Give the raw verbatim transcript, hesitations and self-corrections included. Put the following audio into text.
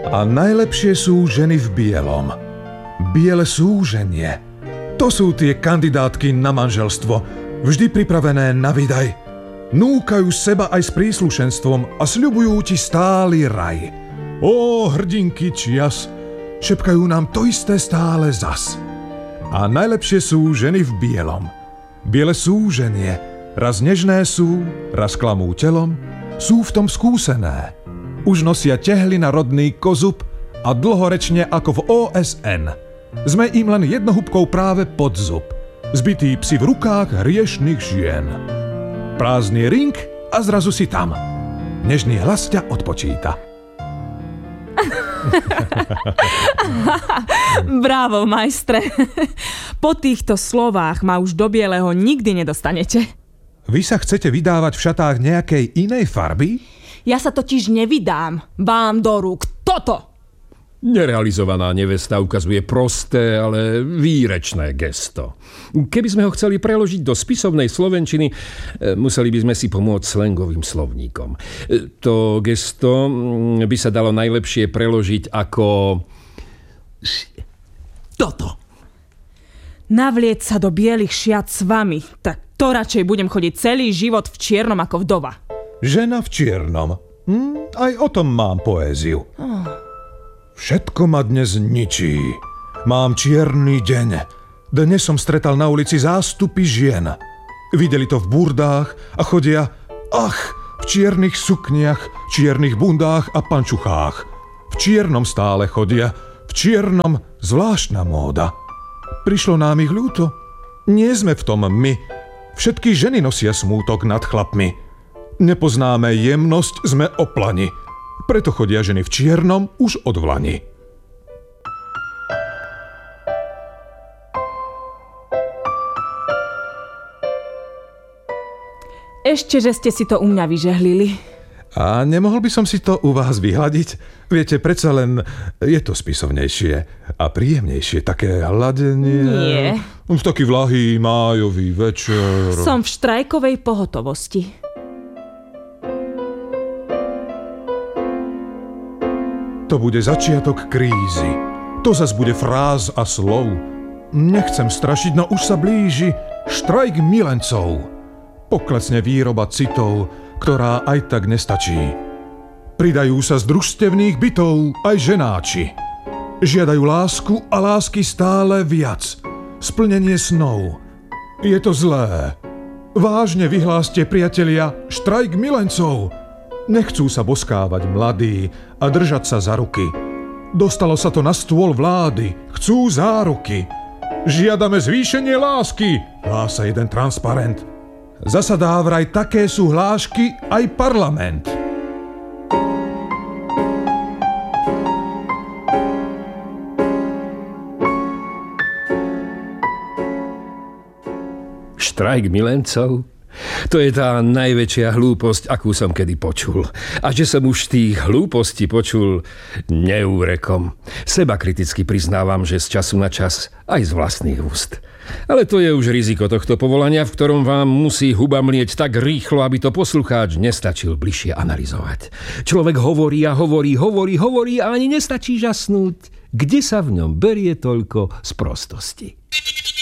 A najlepšie sú ženy v bielom. Biele súženie. To sú tie kandidátky na manželstvo, vždy pripravené na výdaj. Núkajú seba aj s príslušenstvom a sľubujú ti stály raj. Ó, hrdinky čias, šepkajú nám to isté stále zas. A najlepšie sú ženy v bielom. Biele súženie, raz nežné sú, raz klamú telom, sú v tom skúsené. Už nosia tehly na rodný kozub a dlhorečne ako v ó es en. Sme im len jednohúbkou práve pod zub. Zbití psi v rukách hriešných žien. Prázdny ring a zrazu si tam. Nežný hlas ťa odpočíta. Bravo, majstre. Po týchto slovách ma už do bieleho nikdy nedostanete. Vy sa chcete vydávať v šatách nejakej inej farby? Ja sa totiž nevydám. Vám do rúk toto. Nerealizovaná nevesta ukazuje prosté, ale výrečné gesto. Keby sme ho chceli preložiť do spisovnej slovenčiny, museli by sme si pomôcť slangovým slovníkom. To gesto by sa dalo najlepšie preložiť ako toto. Navlieť sa do bielých šiat s vami, tak to radšej budem chodiť celý život v čiernom ako vdova. Žena v čiernom. Hm, aj o tom mám poéziu. Oh. Všetko ma dnes ničí. Mám čierny deň. Dnes som stretal na ulici zástupy žien. Videli to v burdách a chodia, ach, v čiernych sukniach, čiernych bundách a pančuchách. V čiernom stále chodia, v čiernom zvláštna móda. Prišlo nám ich ľúto. Nie sme v tom my. Všetky ženy nosia smútok nad chlapmi. Nepoznáme jemnosť, sme oplani. Preto chodia ženy v čiernom už od vlani. Ešte, že ste si to u mňa vyžehlili. A nemohol by som si to u vás vyhľadiť? Viete, predsa len je to spisovnejšie a príjemnejšie, také hladenie. Nie. V taký vlahý májový večer. Som v štrajkovej pohotovosti. To bude začiatok krízy. To zas bude fráz a slov. Nechcem strašiť, no už sa blíži štrajk milencov. Poklesne výroba citov, ktorá aj tak nestačí. Pridajú sa z družstevných bytov aj ženáči. Žiadajú lásku a lásky stále viac. Splnenie snov. Je to zlé. Vážne vyhláste, priatelia, štrajk milencov. Nechcú sa boskávať mladí a držať sa za ruky. Dostalo sa to na stôl vlády. Chcú záruky. Žiadame zvýšenie lásky, hlása jeden transparent. Zasadá vraj také sú hlášky aj parlament. Štrajk milencov? To je tá najväčšia hlúposť, akú som kedy počul. A že som už tých hlúpostí počul neúrekom. Seba kriticky priznávam, že z času na čas aj z vlastných úst. Ale to je už riziko tohto povolania, v ktorom vám musí huba mlieť tak rýchlo, aby to poslucháč nestačil bližšie analyzovať. Človek hovorí a hovorí, hovorí, hovorí a ani nestačí žasnúť. Kde sa v ňom berie toľko sprostosti?